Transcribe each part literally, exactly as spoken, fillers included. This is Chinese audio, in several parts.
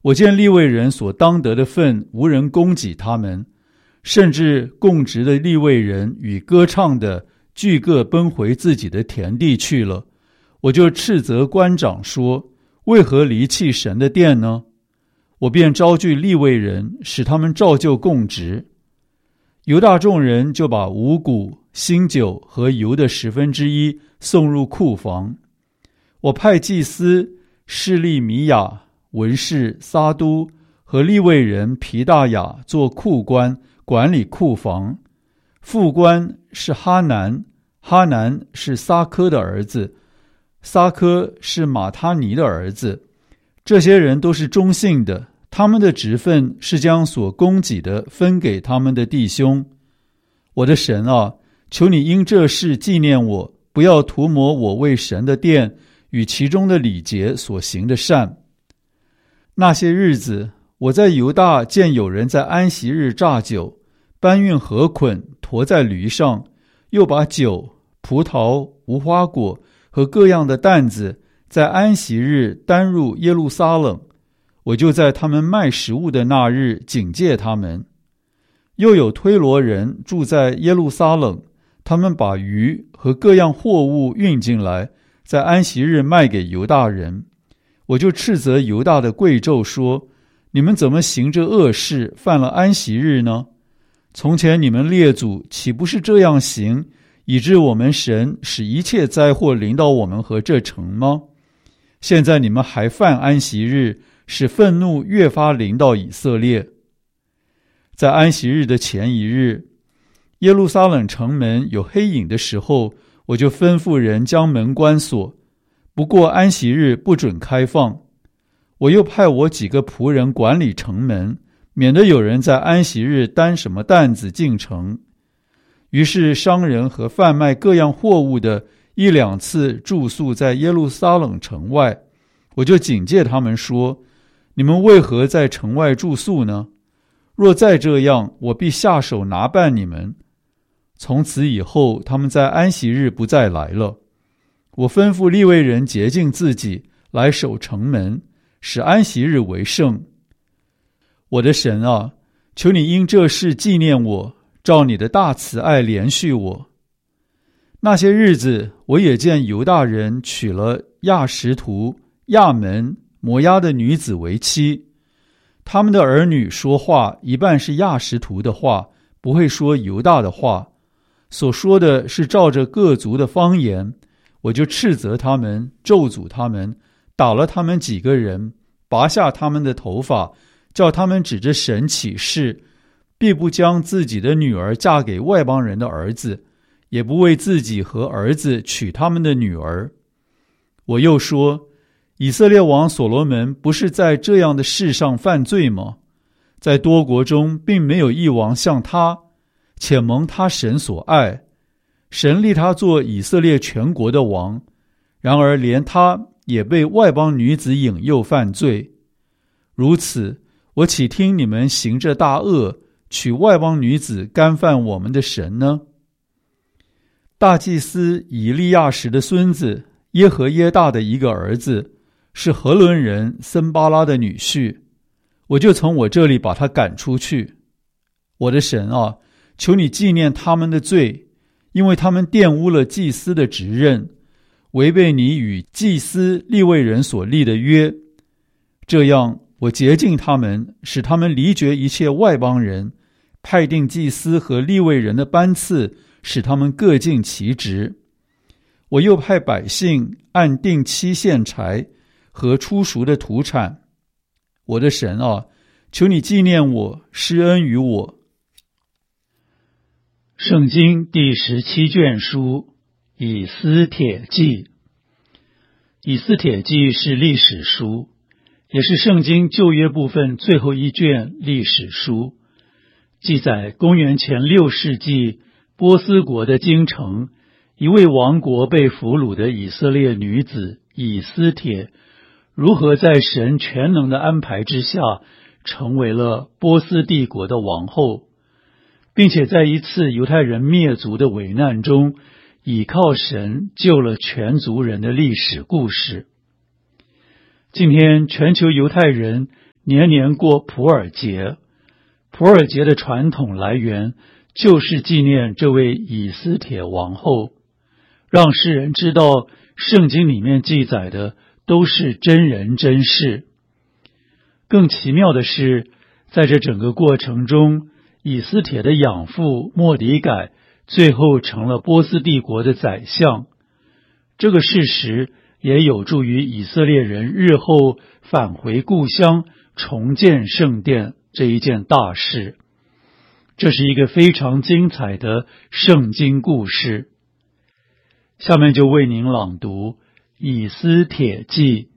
我见利未人所当得的份无人供给他们，甚至供职的利未人与歌唱的俱各奔回自己的田地去了，我就斥责官长说：为何离弃神的殿呢？我便招聚利未人，使他们照旧供职。犹大众人就把五谷、新酒和油的十分之一送入库房。我派祭司示利米亚、文士撒都和利未人皮大雅做库官，管理库房。副官是哈南，哈南是撒科的儿子，撒科是马他尼的儿子。这些人都是忠信的，他们的职分是将所供给的分给他们的弟兄。我的神啊，求你因这事纪念我，不要涂抹我为神的殿与其中的礼节所行的善。那些日子，我在犹大见有人在安息日榨酒，搬运禾捆驮在驴上，又把酒、葡萄、无花果和各样的担子在安息日担入耶路撒冷。我就在他们卖食物的那日警戒他们。又有推罗人住在耶路撒冷，他们把鱼和各样货物运进来，在安息日卖给犹大人。我就斥责犹大的贵胄说：你们怎么行这恶事，犯了安息日呢？从前你们列祖岂不是这样行，以致我们神使一切灾祸临到我们和这城吗？现在你们还犯安息日，使愤怒越发临到以色列。在安息日的前一日，耶路撒冷城门有黑影的时候，我就吩咐人将门关锁，不过安息日不准开放。我又派我几个仆人管理城门，免得有人在安息日担什么担子进城。于是商人和贩卖各样货物的一两次住宿在耶路撒冷城外，我就警戒他们说：你们为何在城外住宿呢？若再这样，我必下手拿办你们。从此以后，他们在安息日不再来了。我吩咐利未人洁净自己，来守城门，使安息日为圣。我的神啊，求你因这事纪念我，照你的大慈爱怜恤我。那些日子，我也见犹大人娶了亚实图、亚门、摩押的女子为妻。他们的儿女说话一半是亚实图的话，不会说犹大的话，所说的是照着各族的方言。我就斥责他们，咒诅他们，打了他们几个人，拔下他们的头发，叫他们指着神起誓，必不将自己的女儿嫁给外邦人的儿子，也不为自己和儿子娶他们的女儿。我又说，以色列王所罗门不是在这样的事上犯罪吗？在多国中并没有一王像他，且蒙他神所爱，神立他做以色列全国的王，然而连他也被外邦女子引诱犯罪。如此，我岂听你们行这大恶，娶外邦女子干犯我们的神呢？大祭司以利亚时的孙子耶和耶大的一个儿子，是何伦人森巴拉的女婿，我就从我这里把他赶出去。我的神啊，求你纪念他们的罪，因为他们玷污了祭司的职任，违背你与祭司利未人所立的约。这样，我洁净他们，使他们离绝一切外邦人，派定祭司和利未人的班次，使他们各尽其职。我又派百姓按定期献柴和初熟的土产。我的神啊，求你纪念我，施恩于我。 圣经第十七卷书以斯帖记。以斯帖记是历史书，也是圣经旧约部分最后一卷历史书，记载公元前六世纪波斯国的京城，一位亡国被俘虏的以色列女子以斯帖，如何在神全能的安排之下，成为了波斯帝国的王后，并且在一次犹太人灭族的危难中，倚靠神救了全族人的历史故事。今天全球犹太人年年过普尔节。普尔节的传统来源就是纪念这位以斯帖王后，让世人知道圣经里面记载的都是真人真事。更奇妙的是，在这整个过程中，以斯帖的养父末底改最后成了波斯帝国的宰相。这个事实也有助于以色列人日后返回故乡，重建圣殿这一件大事。这是一个非常精彩的圣经故事。下面就为您朗读以斯帖记。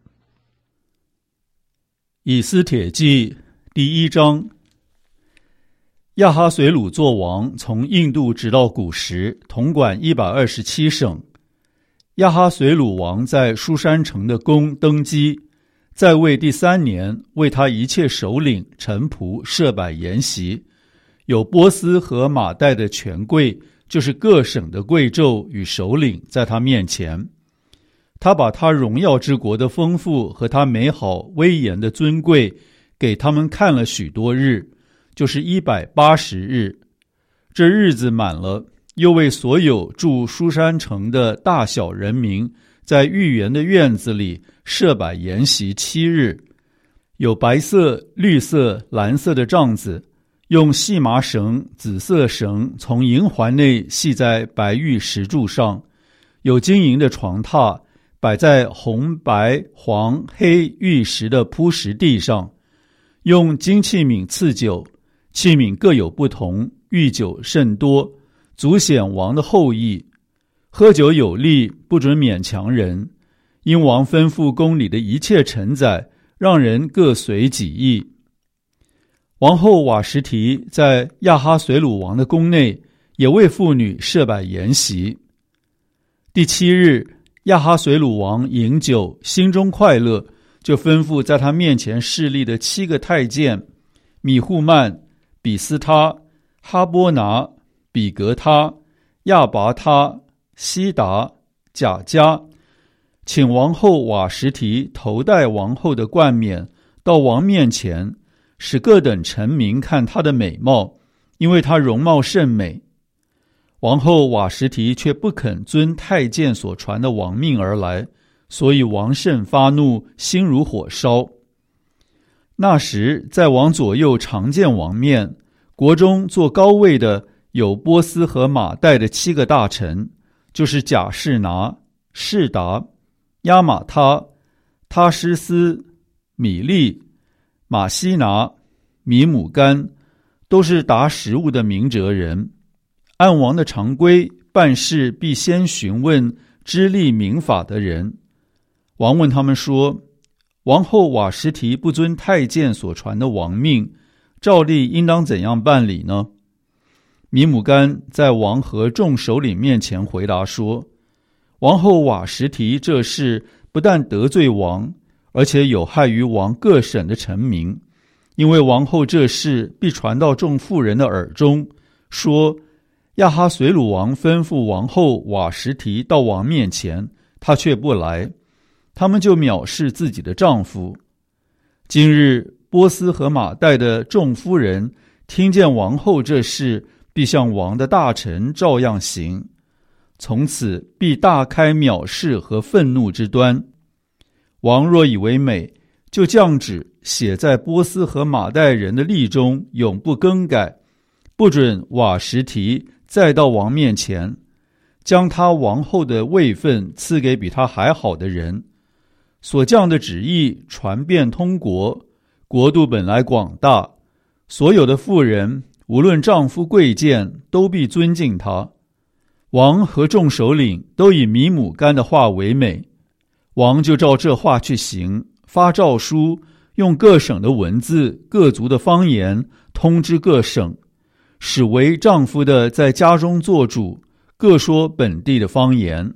以斯帖记第一章。亚哈随鲁作王，从印度直到古时，统管一百二十七省。亚哈随鲁王在书珊城的宫登基，在位第三年，为他一切首领臣仆设摆筵席，有波斯和马代的权贵，就是各省的贵胄与首领，在他面前。他把他荣耀之国的丰富和他美好威严的尊贵给他们看了许多日，就是一百八十日。这日子满了，又为所有住书珊城的大小人民，在御园的院子里设摆筵席七日，有白色、绿色、蓝色的帐子，用细麻绳、紫色绳从银环内系在白玉石柱上，有金银的床榻摆在红、白、黄、黑玉石的铺石地上，用金器皿赐酒，器皿各有不同，御酒甚多，足显王的厚意。喝酒有力，不准勉强人，因王吩咐宫里的一切臣宰，让人各随己意。王后瓦实提在亚哈随鲁王的宫内，也为妇女设摆筵席。第七日，亚哈随鲁王饮酒，心中快乐，就吩咐在他面前侍立的七个太监米户曼、比斯他、哈波拿、比格他、亚拔他、西达、贾加，请王后瓦实提头戴王后的冠冕，到王面前，使各等臣民看她的美貌，因为她容貌甚美。王后瓦实提却不肯遵太监所传的王命而来，所以王甚发怒，心如火烧。那时在王左右常见王面，国中坐高位的有波斯和马代的七个大臣，就是贾士拿、士达、亚玛他、他施斯、米利、马西拿、米姆干，都是达实务的明哲人。按王的常规，办事必先询问知历明法的人。王问他们说，王后瓦实提不遵太监所传的王命，照例应当怎样办理呢？米姆干在王和众首领面前回答说，王后瓦实提这事不但得罪王，而且有害于王各省的臣民，因为王后这事必传到众妇人的耳中，说亚哈随鲁王吩咐王后瓦实提到王面前，她却不来，他们就藐视自己的丈夫。今日波斯和马代的众夫人听见王后这事，必向王的大臣照样行，从此必大开藐视和愤怒之端。王若以为美，就降旨写在波斯和马代人的例中，永不更改，不准瓦实提再到王面前，将他王后的位分赐给比他还好的人。所降的旨意传遍通国，国度本来广大，所有的妇人无论丈夫贵贱，都必尊敬他。王和众首领都以米姆干的话为美，王就照这话去行，发诏书，用各省的文字、各族的方言通知各省，使为丈夫的在家中做主，各说本地的方言。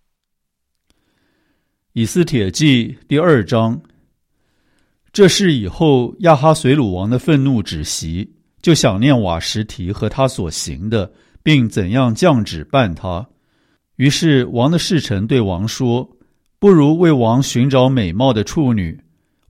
以斯帖记第二章。这事以后，亚哈随鲁王的愤怒止息，就想念瓦实提和他所行的，并怎样降旨办他。于是王的侍臣对王说，不如为王寻找美貌的处女。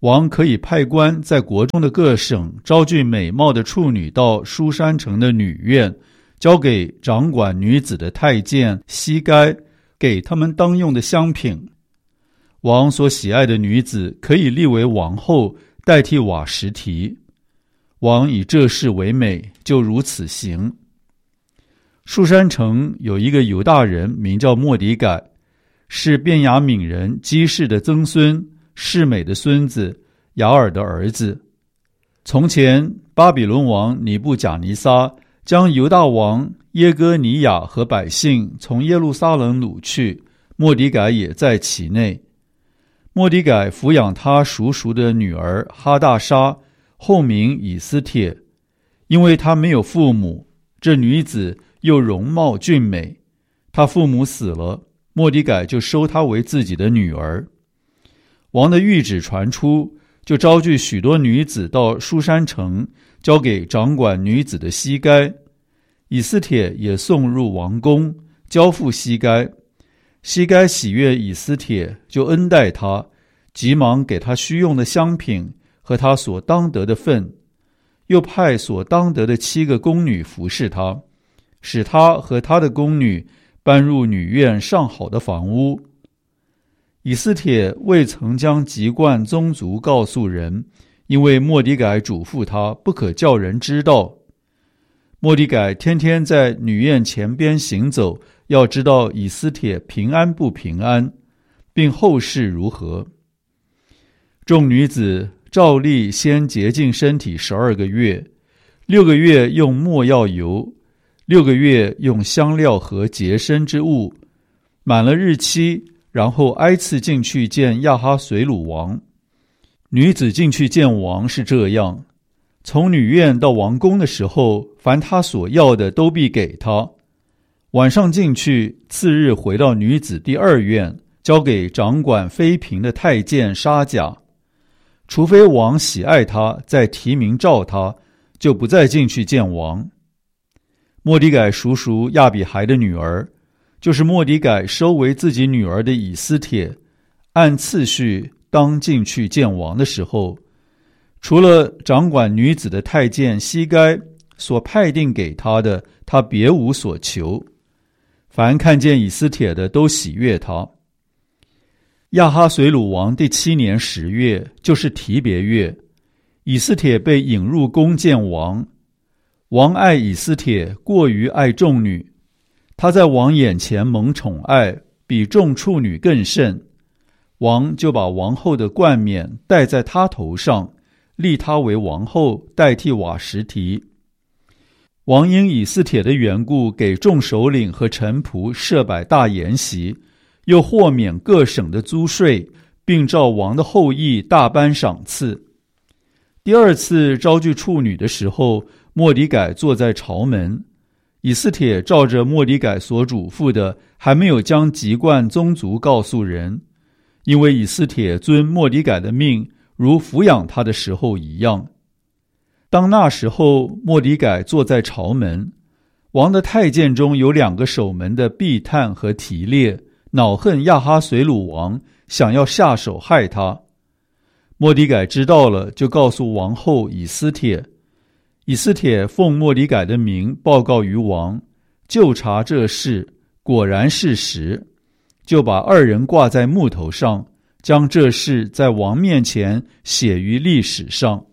王可以派官在国中的各省招聚美貌的处女到书珊城的女院，交给掌管女子的太监西该，给他们当用的香品。王所喜爱的女子可以立为王后，代替瓦什提。王以这事为美，就如此行。书珊城有一个犹大人，名叫末底改，是便雅悯人基士的曾孙，示美的孙子，雅尔的儿子。从前巴比伦王尼布甲尼撒将犹大王耶哥尼雅和百姓从耶路撒冷掳去，末底改也在其内。末底改抚养他叔叔的女儿哈大沙，后名以斯帖，因为她没有父母，这女子又容貌俊美，她父母死了，末底改就收她为自己的女儿。王的谕旨传出，就招聚许多女子到书珊城，交给掌管女子的西该。以斯帖也送入王宫，交付西该。西该喜悦以斯帖，就恩待他，急忙给他需用的香品和他所当得的份，又派所当得的七个宫女服侍他，使他和他的宫女搬入女院上好的房屋。以斯帖未曾将籍贯宗族告诉人，因为末底改嘱咐他不可叫人知道。末底改天天在女院前边行走，要知道以斯帖平安不平安，并后事如何。众女子照例先洁净身体十二个月，六个月用没药油，六个月用香料和洁身之物，满了日期，然后挨次进去见亚哈随鲁王。女子进去见王是这样：从女院到王宫的时候，凡他所要的都必给他。晚上进去，次日回到女子第二院，交给掌管妃嫔的太监沙甲。除非王喜爱他，再提名召他，就不再进去见王。末底改叔叔亚比孩的女儿，就是末底改收为自己女儿的以斯帖，按次序当进去见王的时候，除了掌管女子的太监西该所派定给他的，他别无所求。凡看见以斯帖的都喜悦他。亚哈随鲁王第七年十月，就是提别月，以斯帖被引入宫见王。王爱以斯帖过于爱众女，他在王眼前蒙宠爱，比众处女更甚。王就把王后的冠冕戴在他头上，立他为王后，代替瓦什提。王因以斯帖的缘故，给众首领和臣仆设摆大筵席，又豁免各省的租税，并照王的后裔大颁赏赐。第二次招聚处女的时候，末底改坐在朝门。以斯帖照着末底改所嘱咐的，还没有将籍贯宗族告诉人，因为以斯帖遵末底改的命，如抚养他的时候一样。当那时候，末底改坐在朝门，王的太监中有两个守门的毕探和提列，恼恨亚哈随鲁王，想要下手害他。末底改知道了，就告诉王后以斯帖。以斯帖奉末底改的名报告于王，就查这事，果然是实，就把二人挂在木头上，将这事在王面前写于历史上。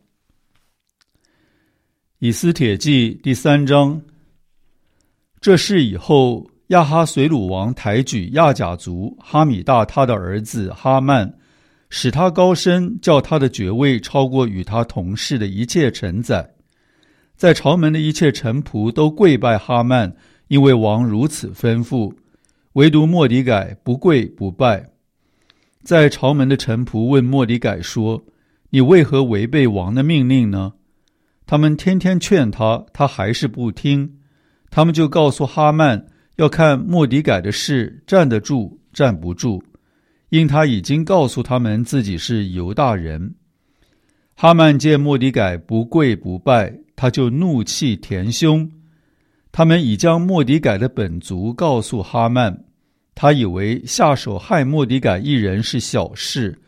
以斯帖记第三章。这事以后，亚哈随鲁王抬举亚甲族哈米大他的儿子哈曼，使他高升，叫他的爵位超过与他同事的一切臣宰。在朝门的一切臣仆都跪拜哈曼，因为王如此吩咐，唯独末底改不跪不拜。在朝门的臣仆问末底改说：你为何违背王的命令呢？他们天天劝他，他还是不听。他们就告诉哈曼，要看末底改的事站得住站不住，因他已经告诉他们自己是犹大人。哈曼见末底改不跪不拜，他就怒气填胸。他们已将末底改的本族告诉哈曼，他以为下手害末底改一人是小事，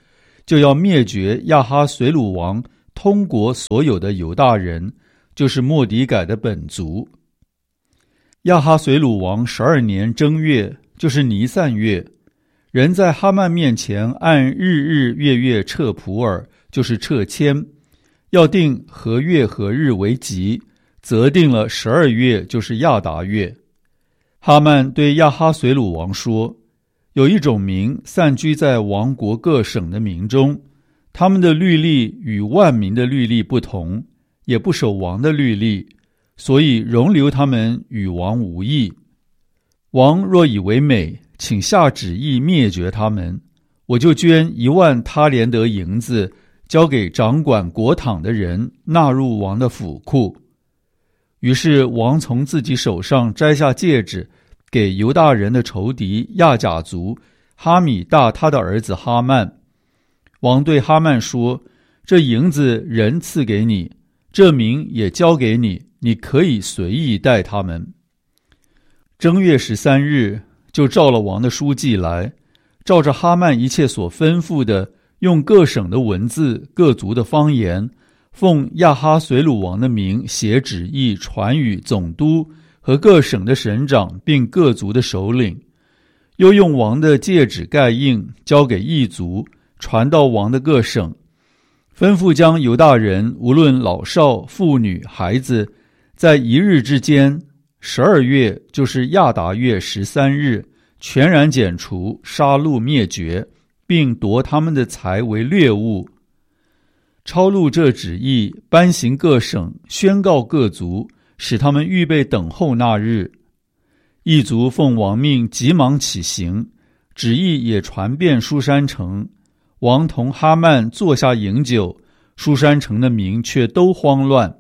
就要灭绝亚哈随鲁王通国所有的犹大人，就是末底改的本族。亚哈随鲁王十二年正月，就是尼散月，人在哈曼面前按日日月月撤普尔，就是撤迁，要定何月何日为吉，则定了十二月，就是亚达月。哈曼对亚哈随鲁王说，有一种民散居在王国各省的民中，他们的律例与万民的律例不同，也不守王的律例，所以容留他们与王无异。王若以为美，请下旨意灭绝他们，我就捐一万他连得银子，交给掌管国帑的人，纳入王的府库。于是王从自己手上摘下戒指，给犹大人的仇敌亚甲族哈米大他的儿子哈曼。王对哈曼说，这银子人赐给你，这民也交给你，你可以随意待他们。正月十三日，就召了王的书记来，照着哈曼一切所吩咐的，用各省的文字、各族的方言，奉亚哈随鲁王的名写旨意传与总督和各省的省长，并各族的首领，又用王的戒指盖印，交给异族，传到王的各省，吩咐将犹大人无论老少妇女孩子，在一日之间，十二月就是亚达月十三日，全然剪除，杀戮灭绝，并夺他们的财为掠物。抄录这旨意，颁行各省，宣告各族，使他们预备等候那日。异族奉王命，急忙起行，旨意也传遍书珊城。王同哈曼坐下饮酒，书珊城的民却都慌乱。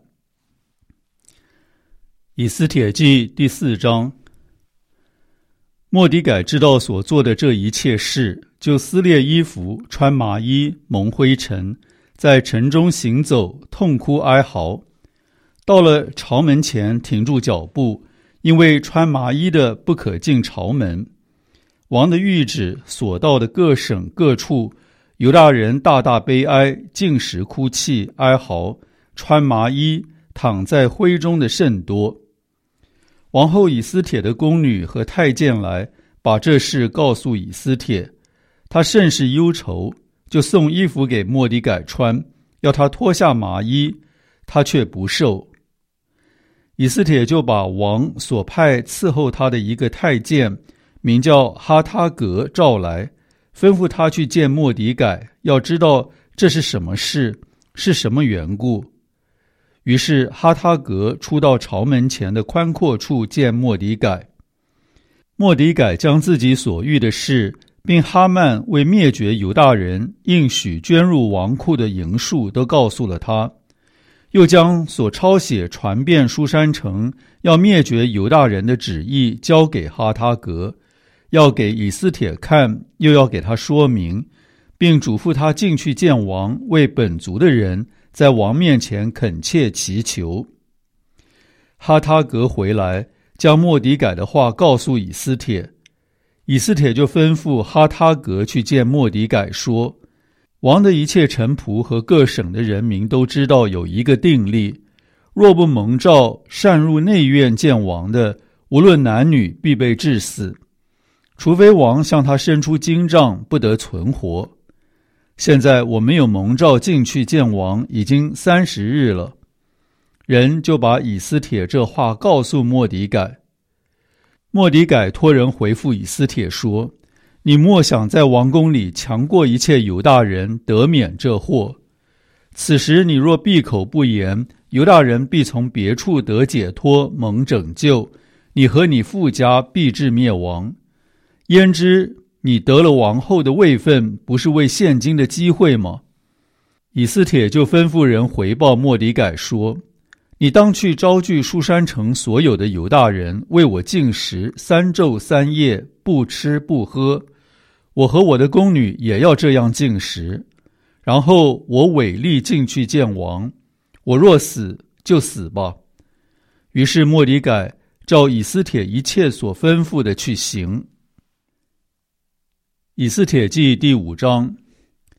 以斯帖记第四章。末底改知道所做的这一切事，就撕裂衣服，穿麻衣，蒙灰尘，在城中行走，痛哭哀嚎。到了朝门前，停住脚步，因为穿麻衣的不可进朝门。王的谕旨所到的各省各处，犹大人大大悲哀，进食哭泣哀嚎，穿麻衣，躺在灰中的甚多。王后以斯帖的宫女和太监来，把这事告诉以斯帖，他甚是忧愁，就送衣服给末底改穿，要他脱下麻衣，他却不受。以斯帖就把王所派伺候他的一个太监，名叫哈他革，召来，吩咐他去见末底改，要知道这是什么事，是什么缘故。于是哈他革出到朝门前的宽阔处见末底改。末底改将自己所遇的事，并哈曼为灭绝犹大人应许捐入王库的银数都告诉了他，又将所抄写传遍书珊城要灭绝犹大人的旨意交给哈他革，要给以斯帖看，又要给他说明，并嘱咐他进去见王，为本族的人在王面前恳切祈求。哈他革回来，将末底改的话告诉以斯帖。以斯帖就吩咐哈他革去见末底改，说，王的一切臣仆和各省的人民都知道有一个定例，若不蒙召擅入内院见王的，无论男女，必被治死，除非王向他伸出金杖，不得存活。现在我没有蒙召进去见王，已经三十日了。人就把以斯帖这话告诉末底改。末底改托人回复以斯帖说，你莫想在王宫里强过一切犹大人，得免这祸。此时你若闭口不言，犹大人必从别处得解脱，蒙拯救，你和你父家必至灭亡。焉知你得了王后的位分，不是为现今的机会吗？以斯帖就吩咐人回报末底改说，你当去招聚书珊城所有的犹大人，为我禁食三昼三夜，不吃不喝。我和我的宫女也要这样禁食。然后我违例进去见王，我若死就死吧。于是末底改照以斯帖一切所吩咐的去行。以斯帖记第五章。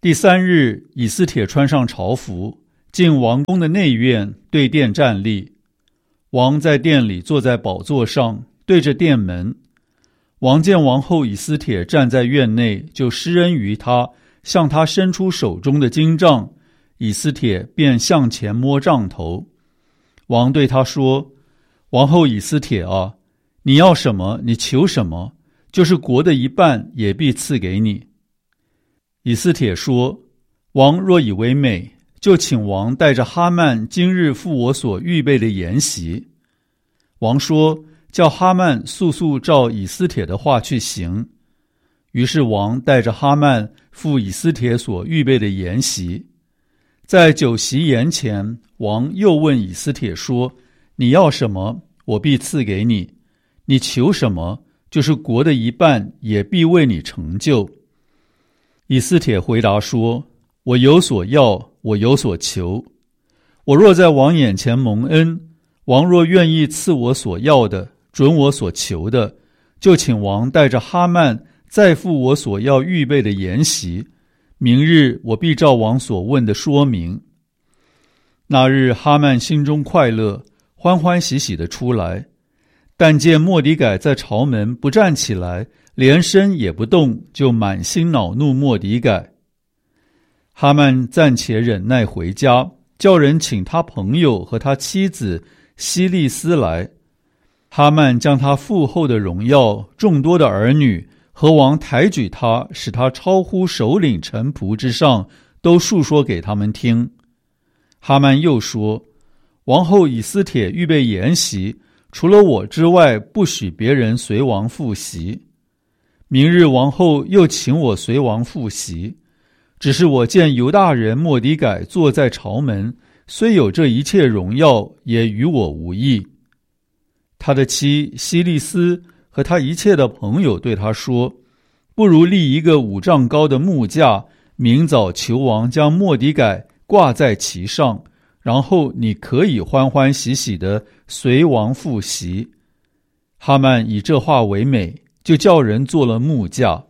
第三日，以斯帖穿上朝服，进王宫的内院，对殿站立。王在殿里坐在宝座上，对着殿门。王见王后以斯帖站在院内，就施恩于他，向他伸出手中的金杖，以斯帖便向前摸杖头。王对他说：王后以斯帖啊，你要什么，你求什么，就是国的一半也必赐给你。以斯帖说：王若以为美，就请王带着哈曼今日赴我所预备的筵席。王说：叫哈曼速速照以斯帖的话去行。于是王带着哈曼赴以斯帖所预备的筵席。在酒席筵前，王又问以斯帖说：你要什么，我必赐给你；你求什么，就是国的一半也必为你成就。以斯帖回答说：我有所要，我有所求。我若在王眼前蒙恩，王若愿意赐我所要的，准我所求的，就请王带着哈曼再赴我所要预备的筵席。明日我必照王所问的说明。那日哈曼心中快乐，欢欢喜喜地出来，但见末底改在朝门不站起来，连身也不动，就满心恼怒末底改。哈曼暂且忍耐回家，叫人请他朋友和他妻子希利斯来。哈曼将他父后的荣耀、众多的儿女和王抬举他，使他超乎首领臣仆之上，都述说给他们听。哈曼又说：王后以斯帖预备筵席，除了我之外，不许别人随王赴席。明日王后又请我随王赴席，只是我见犹大人末底改坐在朝门，虽有这一切荣耀，也与我无益。他的妻希利斯和他一切的朋友对他说：不如立一个五丈高的木架，明早求王将末底改挂在其上，然后你可以欢欢喜喜地随王赴席。哈曼以这话为美，就叫人做了木架。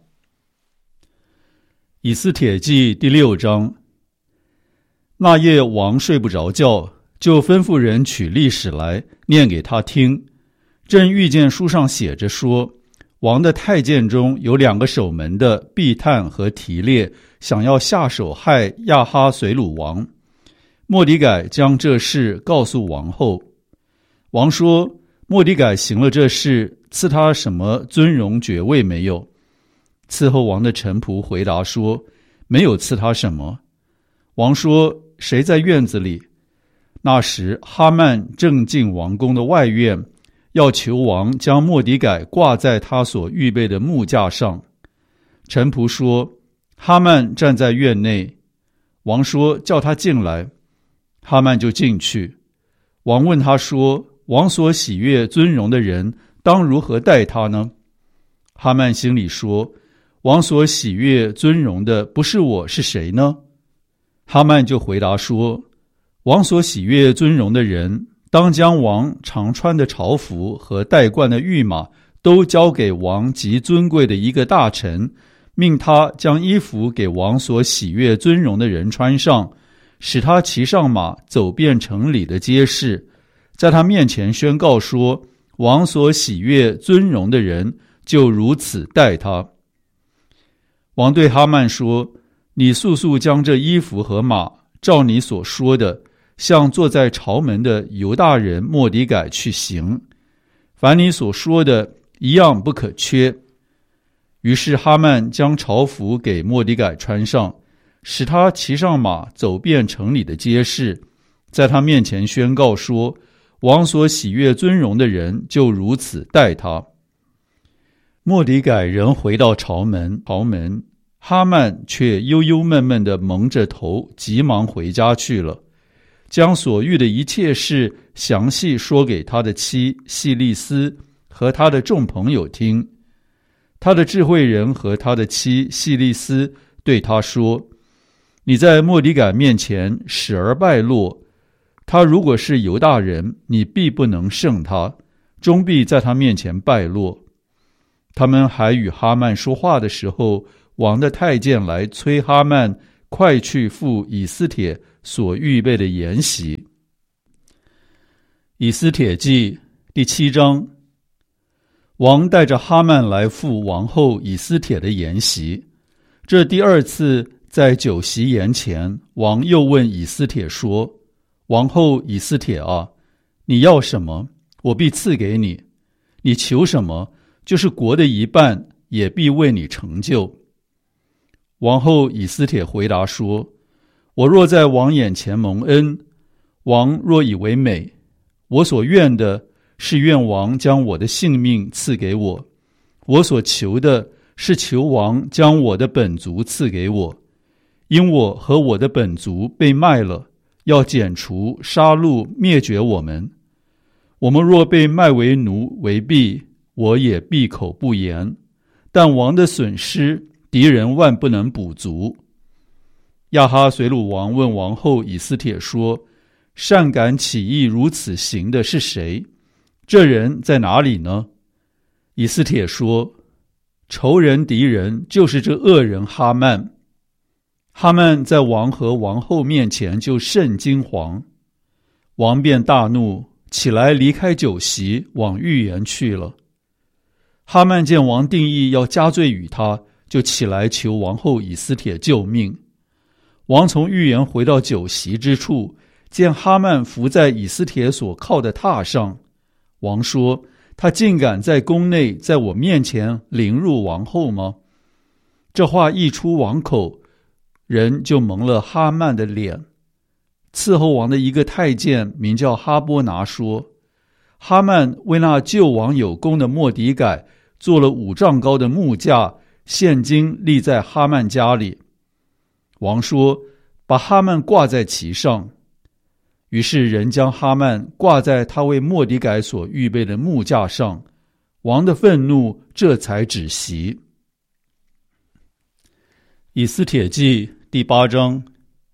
以斯帖记第六章。那夜王睡不着觉，就吩咐人取历史来念给他听。正遇见书上写着说，王的太监中有两个守门的毕探和提列，想要下手害亚哈随鲁王。末底改将这事告诉王后。王说：末底改行了这事，赐他什么尊荣爵位没有？伺候王的臣仆回答说：没有赐他什么。王说：谁在院子里？那时哈曼正进王宫的外院，要求王将末底改挂在他所预备的木架上。臣仆说：哈曼站在院内。王说：叫他进来。哈曼就进去。王问他说：王所喜悦尊荣的人，当如何待他呢？哈曼心里说：王所喜悦尊荣的不是我，是谁呢？哈曼就回答说：王所喜悦尊荣的人，当将王常穿的朝服和戴冠的御马都交给王极尊贵的一个大臣，命他将衣服给王所喜悦尊荣的人穿上，使他骑上马，走遍城里的街市，在他面前宣告说：王所喜悦尊荣的人，就如此待他。王对哈曼说：你速速将这衣服和马，照你所说的，向坐在朝门的犹大人末底改去行，凡你所说的，一样不可缺。于是哈曼将朝服给末底改穿上，使他骑上马，走遍城里的街市，在他面前宣告说：王所喜悦尊荣的人，就如此待他。末底改人回到朝门，朝门哈曼却忧忧闷闷地蒙着头，急忙回家去了，将所遇的一切事详细说给他的妻细利斯和他的众朋友听。他的智慧人和他的妻细利斯对他说：你在末底改面前使而败落，他如果是犹大人，你必不能胜他，终必在他面前败落。他们还与哈曼说话的时候，王的太监来催哈曼快去赴以斯帖所预备的筵席。以斯帖记第七章，王带着哈曼来赴王后以斯帖的筵席。这第二次在酒席筵前，王又问以斯帖说：王后以斯帖啊，你要什么，我必赐给你；你求什么，就是国的一半，也必为你成就。王后以斯帖回答说：我若在王眼前蒙恩，王若以为美，我所愿的是愿王将我的性命赐给我，我所求的是求王将我的本族赐给我，因我和我的本族被卖了，要剪除、杀戮、灭绝我们。我们若被卖为奴为婢，我也闭口不言。但王的损失，敌人万不能补足。亚哈随鲁王问王后以斯帖说：善敢起意如此行的是谁？这人在哪里呢？以斯帖说：仇人敌人就是这恶人哈曼。哈曼在王和王后面前就甚惊惶，王便大怒，起来离开酒席，往御园去了。哈曼见王定义要加罪于他，就起来求王后以斯帖救命。王从御园回到酒席之处，见哈曼伏在以斯帖所靠的榻上。王说：他竟敢在宫内在我面前凌辱王后吗？这话一出王口，人就蒙了哈曼的脸。伺候王的一个太监名叫哈波拿说：哈曼为那救王有功的末底改做了五丈高的木架，现今立在哈曼家里。王说：把哈曼挂在其上。于是人将哈曼挂在他为末底改所预备的木架上，王的愤怒这才止息。以斯帖记第八章。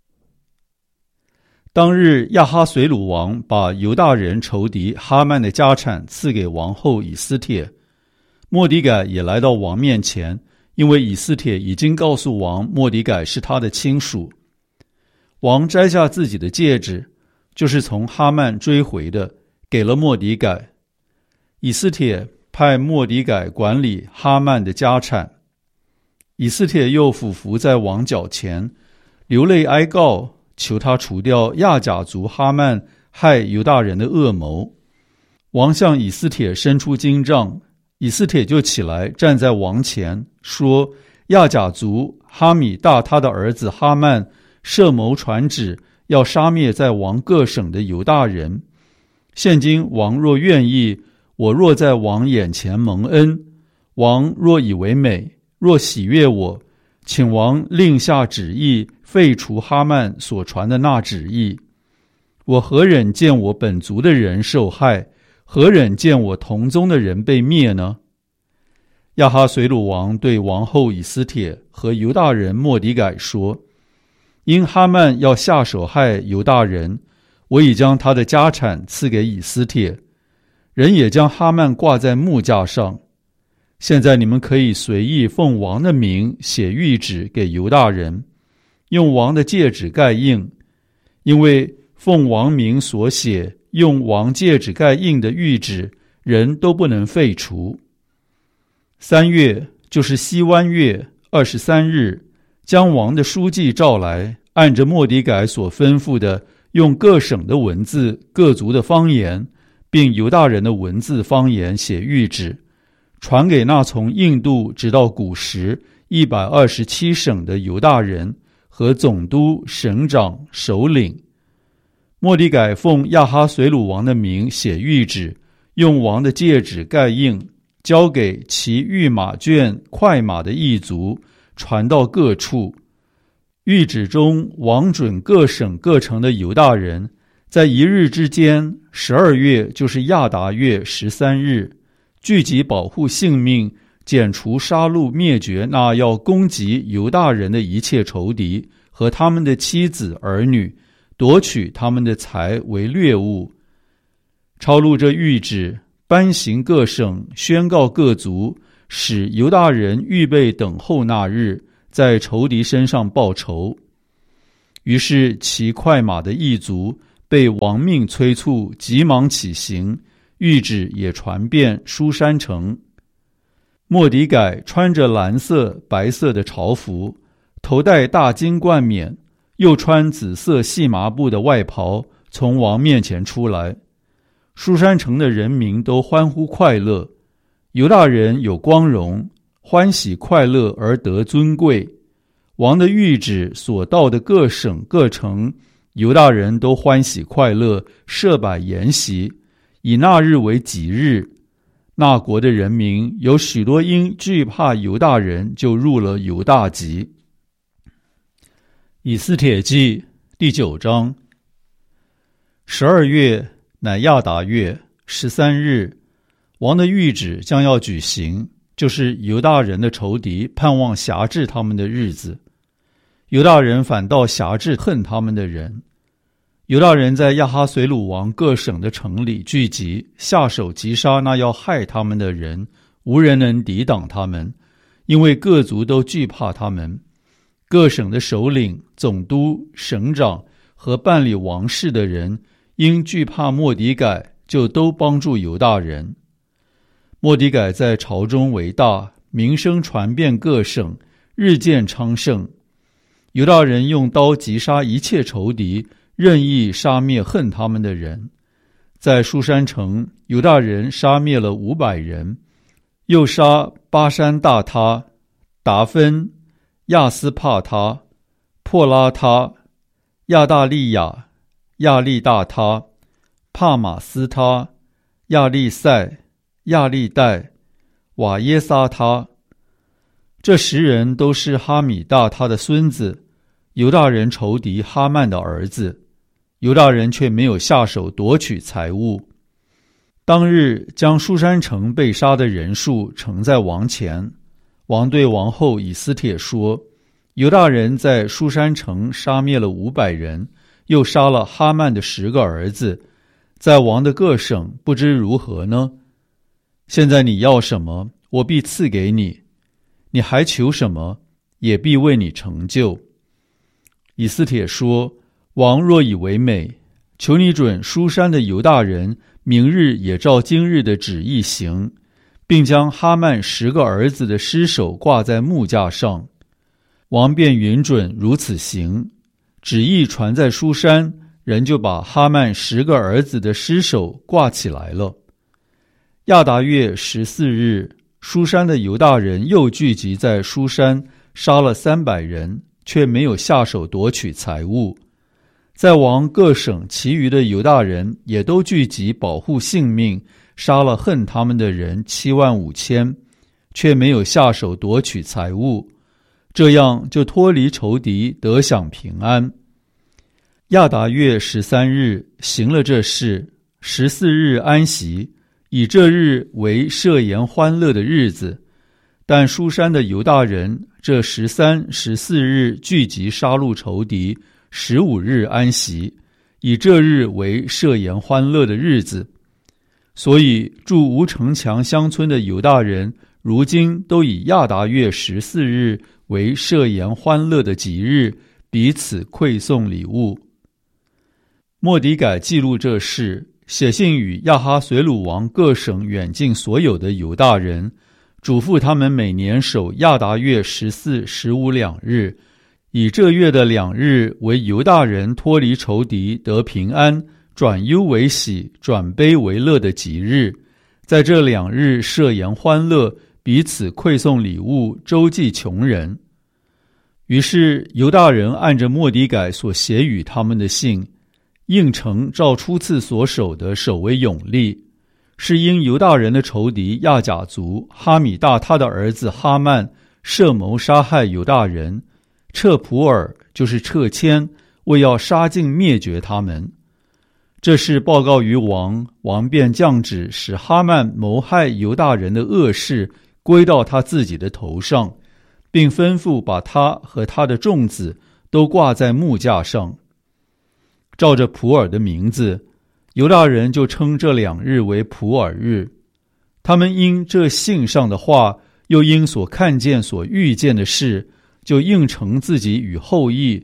当日亚哈随鲁王把犹大人仇敌哈曼的家产赐给王后以斯帖，末底改也来到王面前，因为以斯帖已经告诉王末底改是他的亲属。王摘下自己的戒指，就是从哈曼追回的，给了末底改。以斯帖派末底改管理哈曼的家产。以斯帖又俯伏在王脚前，流泪哀告，求他除掉亚甲族哈曼害犹大人的恶谋。王向以斯帖伸出金杖，以斯帖就起来站在王前，说：亚甲族哈米大他的儿子哈曼设谋传旨，要杀灭在王各省的犹大人。现今王若愿意，我若在王眼前蒙恩，王若以为美，若喜悦我，请王令下旨意，废除哈曼所传的那旨意。我何忍见我本族的人受害，何忍见我同宗的人被灭呢？亚哈随鲁王对王后以斯帖和犹大人末底改说：因哈曼要下手害犹大人，我已将他的家产赐给以斯帖，人也将哈曼挂在木架上。现在你们可以随意奉王的名写谕旨给犹大人，用王的戒指盖印，因为奉王名所写用王戒指盖印的谕旨，人都不能废除。三月，就是西湾月二十三日，将王的书记召来，按着末底改所吩咐的，用各省的文字、各族的方言，并犹大人的文字方言写谕旨，传给那从印度直到古时一百二十七省的犹大人和总督、省长、首领。末底改奉亚哈随鲁王的名写谕旨，用王的戒指盖印，交给骑御马圈、快马的异族，传到各处。谕旨中，王准各省各城的犹大人，在一日之间，十二月就是亚达月十三日，聚集保护性命，剪除杀戮灭绝那要攻击犹大人的一切仇敌和他们的妻子儿女，夺取他们的财为掠物。抄录这谕旨，颁行各省，宣告各族，使犹大人预备等候那日，在仇敌身上报仇。 于是骑快马的异族被亡命催促，急忙起行，谕旨也传遍书珊城。末底改穿着蓝色、白色的朝服，头戴大金冠冕，又穿紫色细麻布的外袍，从王面前出来。书珊城的人民都欢呼快乐，犹大人有光荣，欢喜快乐而得尊贵。王的谕旨所到的各省各城，犹大人都欢喜快乐，设摆筵席，以那日为己日。那国的人民有许多因惧怕犹大人，就入了犹大籍。以斯帖记第九章。十二月乃亚达月十三日，王的谕旨将要举行，就是犹大人的仇敌盼望辖制他们的日子。犹大人反倒辖制恨他们的人。犹大人在亚哈随鲁王各省的城里聚集，下手击杀那要害他们的人，无人能抵挡他们，因为各族都惧怕他们。各省的首领、总督、省长和办理王事的人，因惧怕末底改，就都帮助犹大人。末底改在朝中为大，名声传遍各省，日渐昌盛。犹大人用刀击杀一切仇敌，任意杀灭恨他们的人。在书珊城，犹大人杀灭了五百人，又杀巴山大他、达芬、亚斯帕他、破拉他、亚大利亚、亚利大他、帕马斯他、亚利塞、亚利代、瓦耶撒他。这十人都是哈米大他的孙子，犹大人仇敌哈曼的儿子。犹大人却没有下手夺取财物。当日将书珊城被杀的人数呈在王前。王对王后以斯帖说，犹大人在书珊城杀灭了五百人，又杀了哈曼的十个儿子，在王的各省不知如何呢？现在你要什么，我必赐给你，你还求什么，也必为你成就。以斯帖说，王若以为美，求你准书珊的犹大人明日也照今日的旨意行，并将哈曼十个儿子的尸首挂在木架上。王便允准如此行，旨意传在书珊，人就把哈曼十个儿子的尸首挂起来了。亚达月十四日，书珊的犹大人又聚集在书珊，杀了三百人，却没有下手夺取财物。在王各省其余的犹大人也都聚集保护性命，杀了恨他们的人七万五千，却没有下手夺取财物，这样就脱离仇敌，得享平安。亚达月十三日行了这事，十四日安息，以这日为设筵欢乐的日子。但书珊的犹大人这十三、十四日聚集杀戮仇敌，十五日安息，以这日为设筵欢乐的日子。所以住无城墙乡村的犹大人，如今都以亚达月十四日为设筵欢乐的吉日，彼此馈送礼物。末底改记录这事，写信与亚哈随鲁王各省远近所有的犹大人，嘱咐他们每年守亚达月十四、十五两日，以这月的两日为犹大人脱离仇敌，得平安，转忧为喜，转悲为乐的吉日。在这两日设筵欢乐，彼此馈送礼物，周济穷人。于是犹大人按着末底改所写与他们的信，应承照初次所守的守为永立。是因犹大人的仇敌亚甲族哈米大他的儿子哈曼设谋杀害犹大人，撤普尔就是撤迁，为要杀尽灭绝他们。这事报告于王，王便降旨使哈曼谋害犹大人的恶事归到他自己的头上，并吩咐把他和他的众子都挂在木架上。照着普尔的名字，犹大人就称这两日为普尔日。他们因这信上的话，又因所看见所遇见的事，就应承自己与后裔，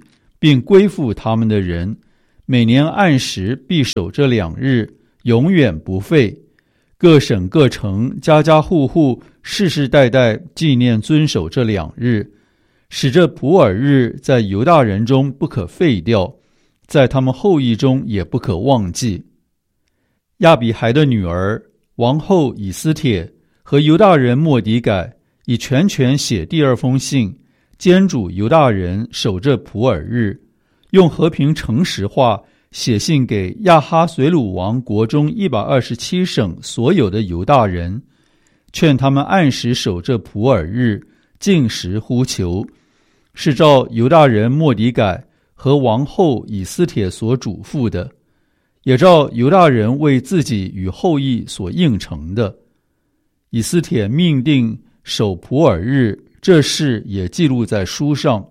并归附他们的人，每年按时必守这两日，永远不废。各省各城，家家户户，世世代代纪念遵守这两日，使这普尔日在犹大人中不可废掉，在他们后裔中也不可忘记。亚比孩的女儿王后以斯帖和犹大人末底改以全权写第二封信，监主犹大人守这普尔日，用和平诚实话写信给亚哈随鲁王国中一百二十七省所有的犹大人，劝他们按时守这普尔日，禁食呼求，是照犹大人末底改和王后以斯帖所嘱咐的，也照犹大人为自己与后裔所应承的。以斯帖命定守普尔日，这事也记录在书上。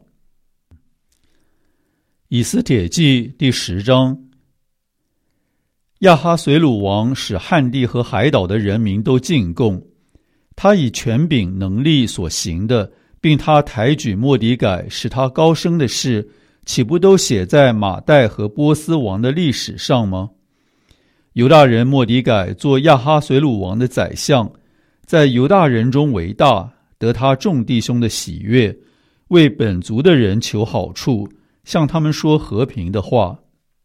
以斯帖记第十章。亚哈随鲁王使汉地和海岛的人民都进贡，他以权柄能力所行的，并他抬举末底改使他高升的事，岂不都写在马代和波斯王的历史上吗？犹大人末底改做亚哈随鲁王的宰相，在犹大人中为大，得他众弟兄的喜悦，为本族的人求好处，向他们说和平的话。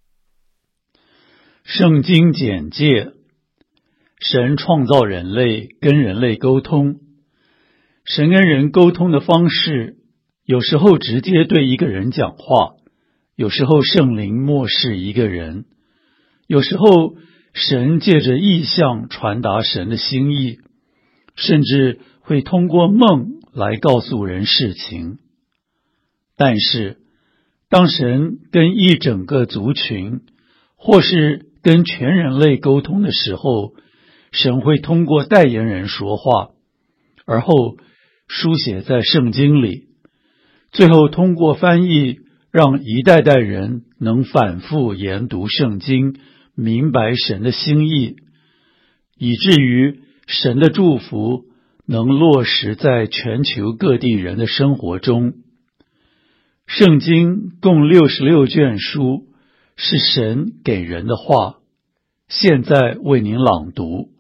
圣经简介：神创造人类，跟人类沟通。神跟人沟通的方式，有时候直接对一个人讲话，有时候圣灵默示一个人，有时候神借着异象传达神的心意，甚至会通过梦来告诉人事情。但是当神跟一整个族群，或是跟全人类沟通的时候，神会通过代言人说话，而后书写在圣经里，最后通过翻译，让一代代人能反复研读圣经，明白神的心意，以至于神的祝福能落实在全球各地人的生活中。圣经共六十六卷书，是神给人的话，现在为您朗读。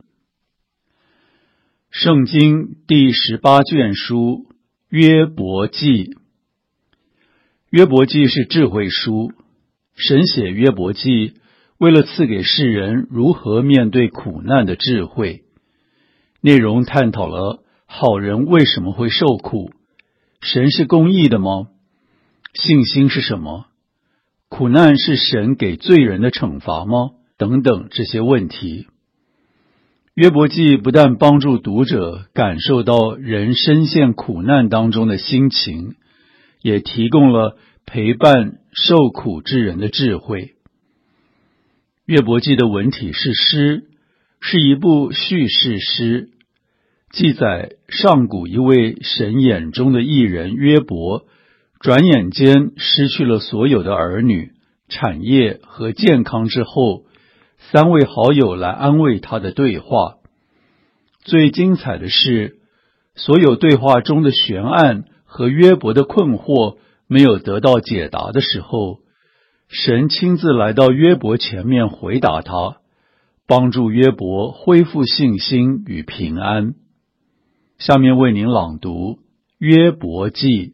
圣经第十八卷书，约伯记。约伯记是智慧书，神写约伯记，为了赐给世人如何面对苦难的智慧。内容探讨了好人为什么会受苦，神是公义的吗？信心是什么？苦难是神给罪人的惩罚吗？等等这些问题。约伯记不但帮助读者感受到人深陷苦难当中的心情，也提供了陪伴受苦之人的智慧。约伯记的文体是诗，是一部叙事诗，记载上古一位神眼中的义人约伯，转眼间失去了所有的儿女、产业和健康之后，三位好友来安慰他的对话。最精彩的是，所有对话中的悬案和约伯的困惑没有得到解答的时候，神亲自来到约伯前面回答他，帮助约伯恢复信心与平安。下面为您朗读约伯记。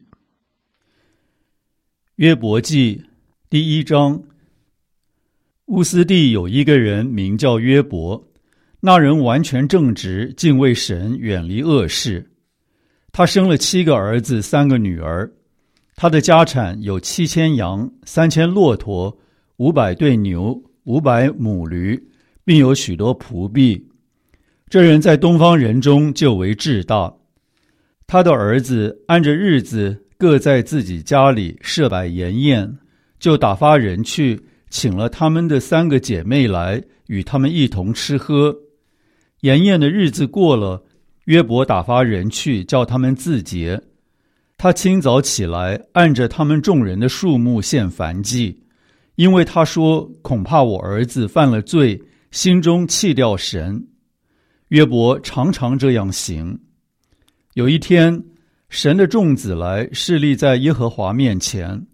约伯记第一章。乌斯地有一个人名叫约伯，那人完全正直，敬畏神，远离恶事。他生了七个儿子，三个女儿。他的家产有七千羊，三千骆驼，五百对牛，五百母驴，并有许多仆婢。这人在东方人中就为至大。他的儿子按着日子各在自己家里设摆筵宴，就打发人去请了他们的三个姐妹来，与他们一同吃喝。筵宴的日子过了，约伯打发人去叫他们自洁。他清早起来，按着他们众人的数目献燔祭，因为他说恐怕我儿子犯了罪，心中弃掉神。约伯常常这样行。有一天，神的众子来侍立在耶和华面前，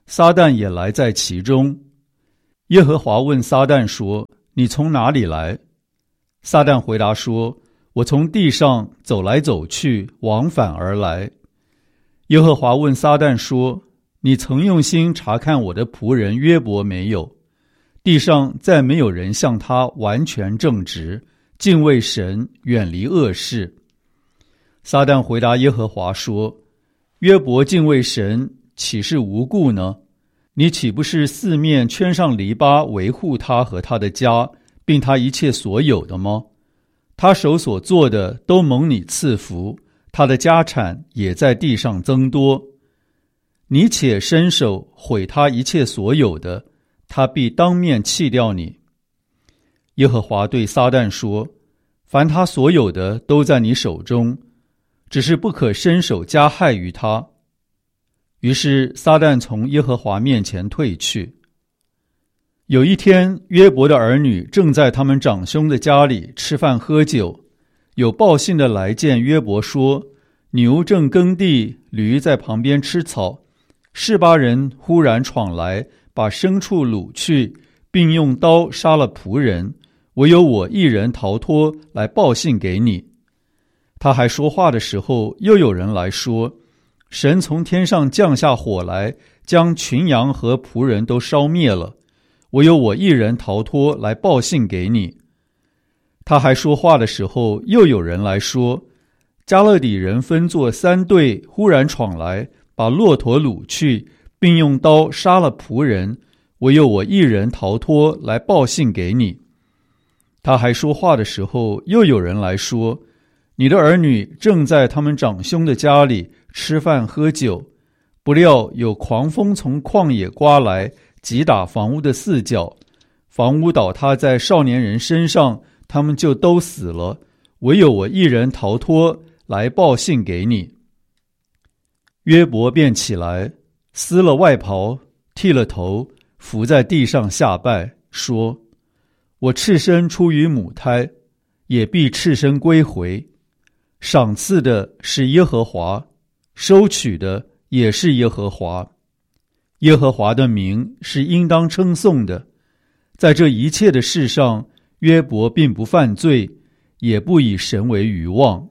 撒旦也来在其中。耶和华问撒旦说：你从哪里来？撒旦回答说：我从地上走来走去，往返而来。耶和华问撒旦说：你曾用心查看我的仆人约伯没有？地上再没有人像他完全正直，敬畏神，远离恶事。撒旦回答耶和华说：约伯敬畏神，岂是无故呢？你岂不是四面圈上篱笆，维护他和他的家，并他一切所有的吗？他手所做的都蒙你赐福，他的家产也在地上增多。你且伸手毁他一切所有的，他必当面弃掉你。耶和华对撒旦说：凡他所有的都在你手中，只是不可伸手加害于他。于是撒旦从耶和华面前退去。有一天，约伯的儿女正在他们长兄的家里吃饭喝酒，有报信的来见约伯说：牛正耕地，驴在旁边吃草，示巴人忽然闯来，把牲畜掳去，并用刀杀了仆人，唯有我一人逃脱，来报信给你。他还说话的时候，又有人来说：神从天上降下火来，将群羊和仆人都烧灭了，唯有我一人逃脱，来报信给你。他还说话的时候，又有人来说：加勒底人分作三队，忽然闯来，把骆驼掳去，并用刀杀了仆人，唯有我一人逃脱，来报信给你。他还说话的时候，又有人来说：你的儿女正在他们长兄的家里吃饭喝酒，不料有狂风从旷野刮来，击打房屋的四角，房屋倒塌在少年人身上，他们就都死了，唯有我一人逃脱，来报信给你。约伯便起来，撕了外袍，剃了头，伏在地上下拜，说：我赤身出于母胎，也必赤身归回。赏赐的是耶和华，收取的也是耶和华。耶和华的名是应当称颂的。在这一切的事上，约伯并不犯罪，也不以神为愚妄。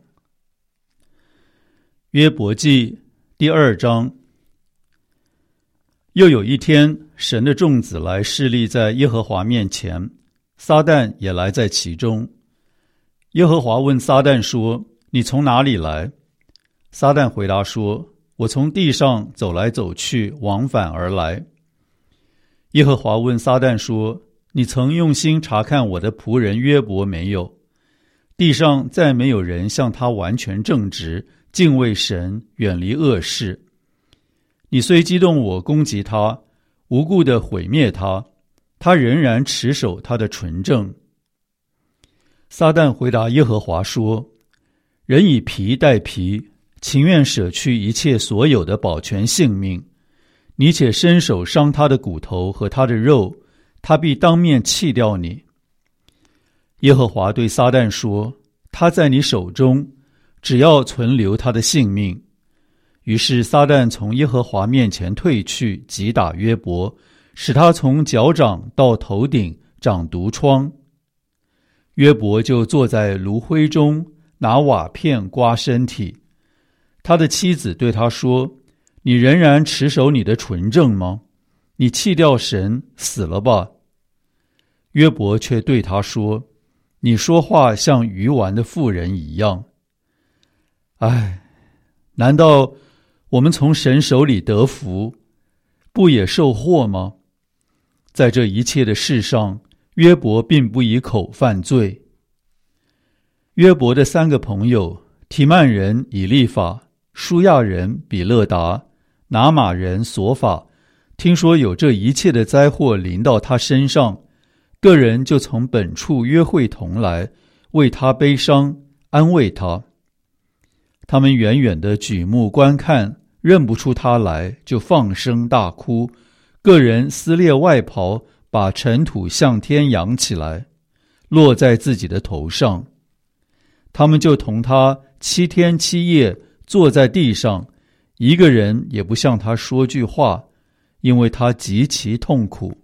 约伯记第二章。又有一天，神的众子来侍立在耶和华面前，撒旦也来在其中。耶和华问撒旦说：你从哪里来？撒旦回答说：我从地上走来走去，往返而来。耶和华问撒旦说：你曾用心查看我的仆人约伯没有？地上再没有人像他完全正直，敬畏神，远离恶事。你虽激动我攻击他，无故地毁灭他，他仍然持守他的纯正。撒旦回答耶和华说：人以皮代皮，情愿舍去一切所有的保全性命。你且伸手伤他的骨头和他的肉，他必当面弃掉你。耶和华对撒旦说：他在你手中，只要存留他的性命。于是撒旦从耶和华面前退去，击打约伯，使他从脚掌到头顶长毒疮。约伯就坐在炉灰中，拿瓦片刮身体。他的妻子对他说：你仍然持守你的纯正吗？你弃掉神，死了吧。约伯却对他说：你说话像愚顽的妇人一样。唉，难道我们从神手里得福，不也受祸吗？在这一切的事上，约伯并不以口犯罪。约伯的三个朋友，提曼人以利法、舒亚人比勒达、拿玛人索法，听说有这一切的灾祸临到他身上，个人就从本处约会同来，为他悲伤，安慰他。他们远远地举目观看，认不出他来，就放声大哭，个人撕裂外袍，把尘土向天扬起来，落在自己的头上。他们就同他七天七夜坐在地上，一个人也不向他说句话， 因为他极其痛苦。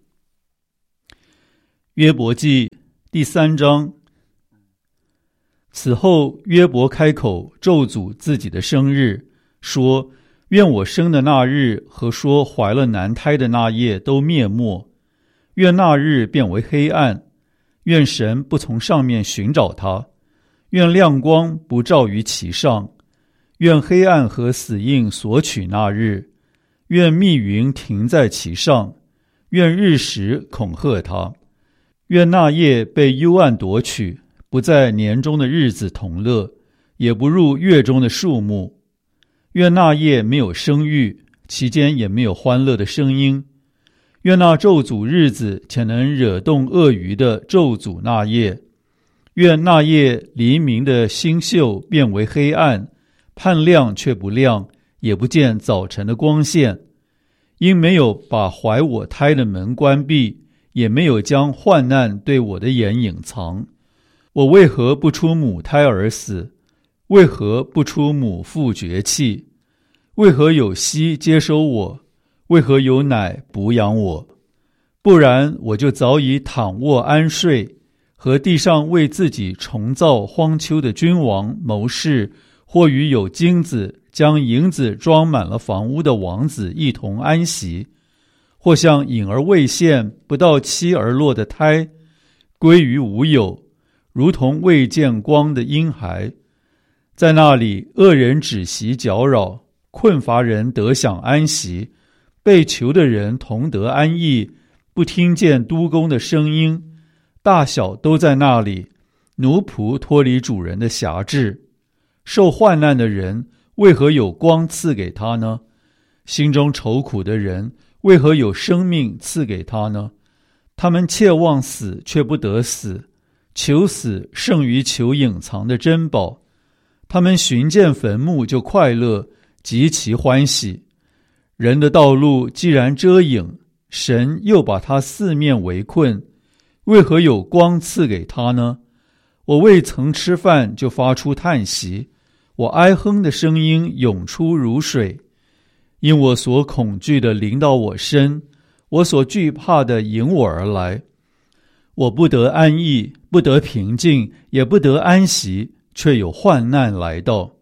约伯记第三章。此后约伯开口咒诅自己的生日，说：愿我生的那日和说怀了男胎的那夜都灭没，愿那日变为黑暗，愿神不从上面寻找他，愿亮光不照于其上，愿黑暗和死印索取那日，愿密云停在其上，愿日食恐吓他，愿那夜被幽暗夺取，不在年中的日子同乐，也不入月中的数目。愿那夜没有生育，其间也没有欢乐的声音。愿那咒诅日子且能惹动鳄鱼的咒诅那夜。愿那夜黎明的星宿变为黑暗，盼亮却不亮，也不见早晨的光线。因没有把怀我胎的门关闭，也没有将患难对我的眼隐藏。我为何不出母胎而死？为何不出母腹绝气？为何有息接收我？为何有奶哺养我？不然我就早已躺卧安睡，和地上为自己重造荒丘的君王谋士，或与有金子将银子装满了房屋的王子一同安息，或像隐而未现不到期而落的胎，归于无有，如同未见光的婴孩。在那里恶人止息搅扰，困乏人得享安息，被囚的人同得安逸，不听见督工的声音，大小都在那里，奴仆脱离主人的辖制。受患难的人为何有光赐给他呢？心中愁苦的人为何有生命赐给他呢？他们切望死却不得死，求死胜于求隐藏的珍宝。他们寻见坟墓就快乐，极其欢喜。人的道路既然遮影，神又把他四面围困，为何有光赐给他呢？我未曾吃饭就发出叹息，我哀哼的声音涌出如水。因我所恐惧的临到我身，我所惧怕的迎我而来。我不得安逸，不得平静，也不得安息，却有患难来到。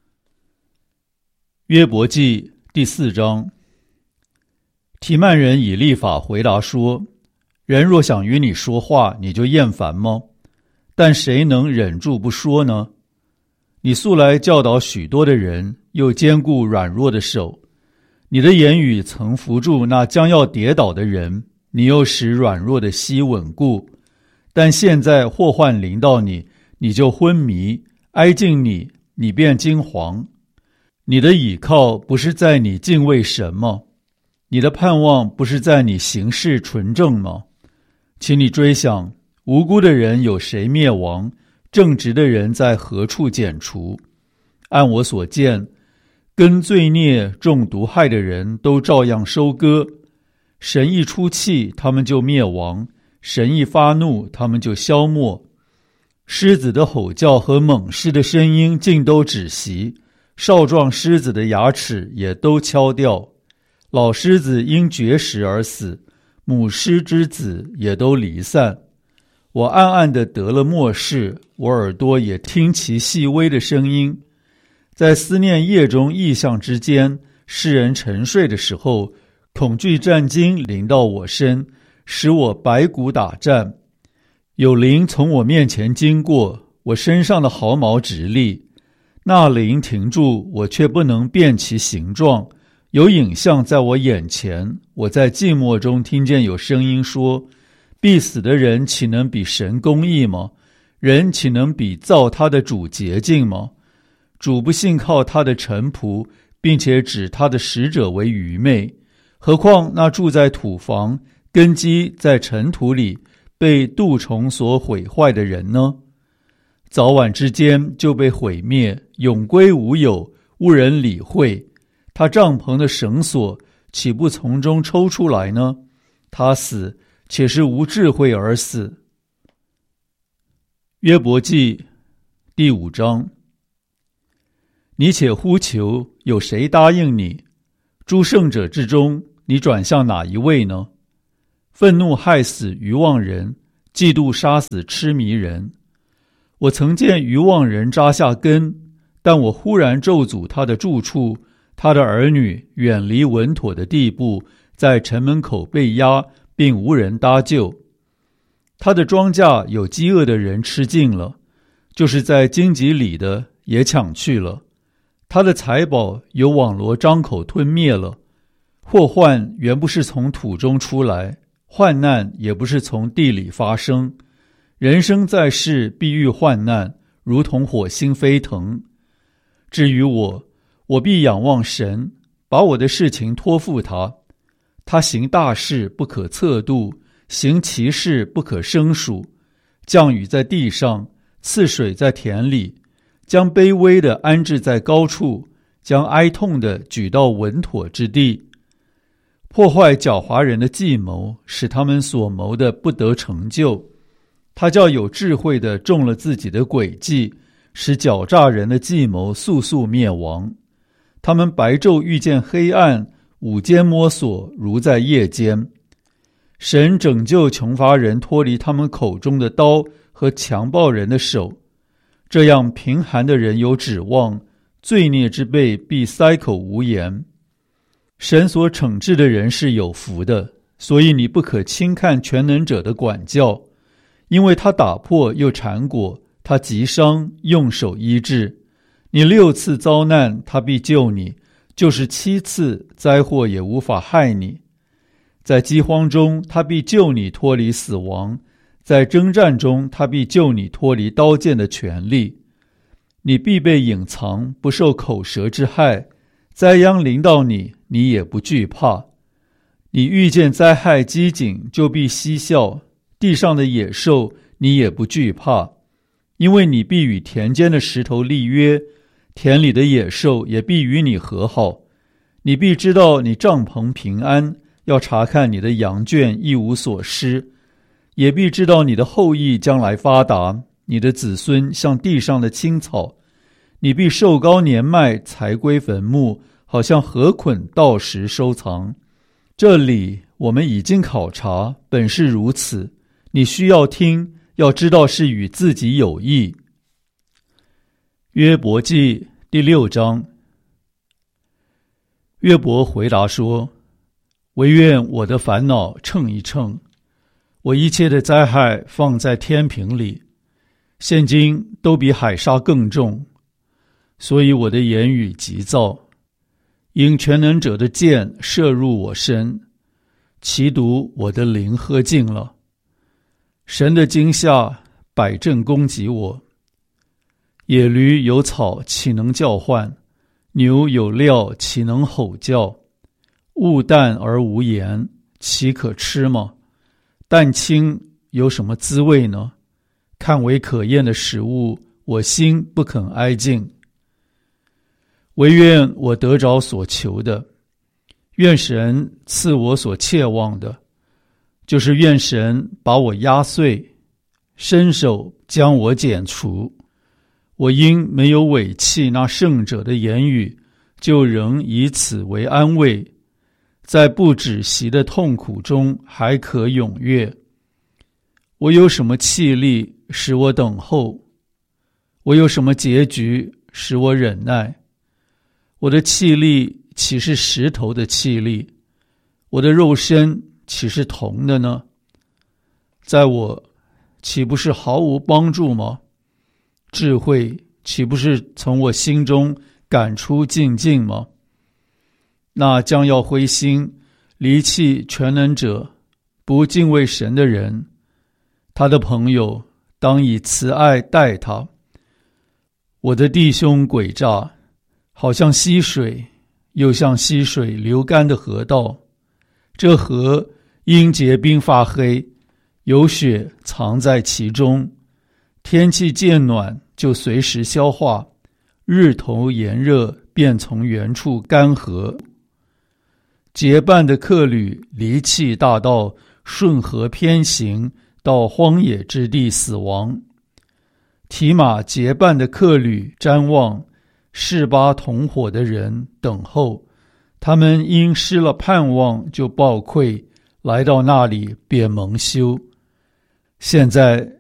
约伯记第四章。提曼人以利法回答说：人若想与你说话，你就厌烦吗？但谁能忍住不说呢？你素来教导许多的人，又坚固软弱的手。你的言语曾扶住那将要跌倒的人，你又使软弱的膝稳固。但现在祸患临到你，你就昏迷，挨近你，你便惊惶。你的倚靠不是在你敬畏神吗？你的盼望不是在你行事纯正吗？请你追想，无辜的人有谁灭亡？正直的人在何处剪除？按我所见，跟罪孽中毒害的人都照样收割。神一出气，他们就灭亡；神一发怒，他们就消没。狮子的吼叫和猛狮的声音尽都止息，少壮狮子的牙齿也都敲掉。老狮子因绝食而死，母狮之子也都离散。我暗暗地得了默示，我耳朵也听其细微的声音。在思念夜中异象之间，世人沉睡的时候，恐惧战惊临到我身，使我百骨打颤。有灵从我面前经过，我身上的毫毛直立。那灵停住，我却不能辨其形状。有影像在我眼前，我在寂寞中听见有声音说：必死的人岂能比神公义吗？人岂能比造他的主洁净吗？主不信靠他的臣仆，并且指他的使者为愚昧。何况那住在土房，根基在尘土里，被蠹虫所毁坏的人呢？早晚之间就被毁灭，永归无有，无人理会。他帐篷的绳索岂不从中抽出来呢？他死，且是无智慧而死。约伯记第五章。你且呼求，有谁答应你？诸圣者之中， 你转向哪一位呢？愤怒害死愚妄人，嫉妒杀死痴迷人。我曾见愚妄人扎下根，但我忽然咒诅他的住处，他的儿女远离稳妥的地步，在城门口被压，并无人搭救。他的庄稼有饥饿的人吃尽了，就是在荆棘里的也抢去了。他的财宝有网罗张口吞灭了。祸患原不是从土中出来，患难也不是从地里发生。人生在世必遇患难，如同火星飞腾。至于我，我必仰望神，把我的事情托付他。他行大事不可测度，行奇事不可胜数。降雨在地上，赐水在田里，将卑微的安置在高处，将哀痛的举到稳妥之地。破坏狡猾人的计谋，使他们所谋的不得成就。他叫有智慧的中了自己的诡计，使狡诈人的计谋速速灭亡。他们白昼遇见黑暗，午间摸索如在夜间。神拯救穷乏人脱离他们口中的刀和强暴人的手，这样贫寒的人有指望，罪孽之辈必塞口无言。神所惩治的人是有福的，所以你不可轻看全能者的管教，因为他打破又缠裹，他击伤用手医治。你六次遭难，他必救你，就是七次灾祸也无法害你。在饥荒中，他必救你脱离死亡；在征战中，他必救你脱离刀剑的权利。你必被隐藏，不受口舌之害。灾殃临到你，你也不惧怕。你遇见灾害饥馑，就必嬉笑。地上的野兽，你也不惧怕，因为你必与田间的石头立约，田里的野兽也必与你和好。你必知道你帐篷平安，要查看你的羊圈一无所失，也必知道你的后裔将来发达，你的子孙像地上的青草。你必寿高年迈，才归坟墓，好像禾捆到时收藏。这里我们已经考察，本是如此。你需要听，要知道是与自己有益。约伯记第六章。约伯回答说：惟愿我的烦恼称一称，我一切的灾害放在天平里，现今都比海沙更重。所以我的言语急躁，因全能者的箭射入我身，其毒我的灵喝尽了。神的惊吓百阵攻击我。野驴有草岂能叫唤？牛有料岂能吼叫？物淡而无盐，岂可吃吗？蛋清有什么滋味呢？看为可厌的食物，我心不肯挨近。惟愿我得着所求的，愿神赐我所切望的，就是愿神把我压碎，伸手将我剪除。我因没有违弃那圣者的言语，就仍以此为安慰，在不止息的痛苦中还可踊跃。我有什么气力使我等候？我有什么结局使我忍耐？我的气力岂是石头的气力？我的肉身岂是铜的呢？在我岂不是毫无帮助吗？智慧岂不是从我心中赶出尽尽吗？那将要灰心离弃全能者，不敬畏神的人，他的朋友当以慈爱待他。我的弟兄诡诈，好像溪水，又像溪水流干的河道。这河因结冰发黑，有雪藏在其中。天气渐暖，就随时消化；日头炎热，便从原处干涸。结伴的客旅离弃大道，顺河偏行，到荒野之地死亡。提马结伴的客旅瞻望，示巴同伙的人等候， 他们因失了盼望就暴愧，来到那里便蒙羞。现在